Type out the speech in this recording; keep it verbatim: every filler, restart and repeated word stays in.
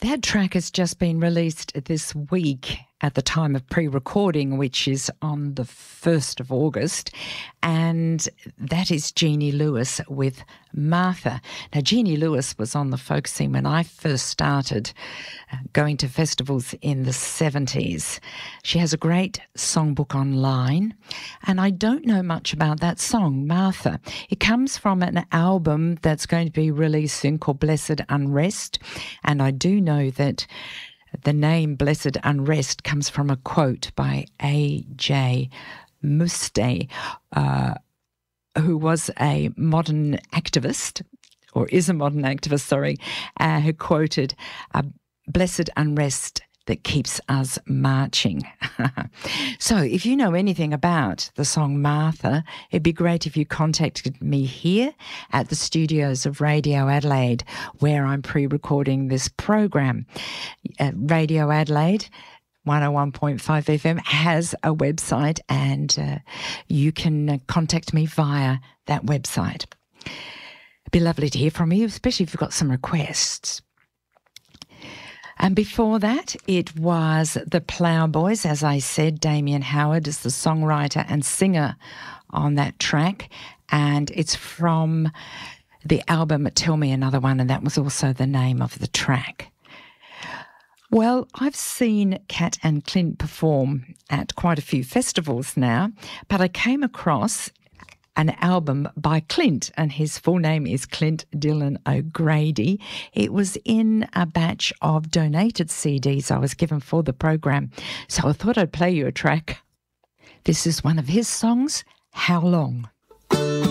That track has just been released this week at the time of pre-recording, which is on the first of August, and that is Jeannie Lewis with Martha. Now, Jeannie Lewis was on the folk scene when I first started going to festivals in the seventies. She has a great songbook online, and I don't know much about that song, Martha. It comes from an album that's going to be released soon called Blessed Unrest, and I do know that the name Blessed Unrest comes from a quote by A J Muste, uh, who was a modern activist, or is a modern activist, sorry, uh, who quoted, uh, Blessed Unrest that keeps us marching. So if you know anything about the song Martha, it'd be great if you contacted me here at the studios of Radio Adelaide, where I'm pre-recording this program. Uh, Radio Adelaide one oh one point five F M has a website, and uh, you can uh, contact me via that website. It'd be lovely to hear from you, especially if you've got some requests. And before that, it was the Ploughboys. As I said, Damien Howard is the songwriter and singer on that track, and it's from the album Tell Me Another One, and that was also the name of the track. Well, I've seen Cat and Clint perform at quite a few festivals now, but I came across an album by Clint, and his full name is Clint Dylan O'Grady. It was in a batch of donated C Ds I was given for the program, so I thought I'd play you a track. This is one of his songs, How Long?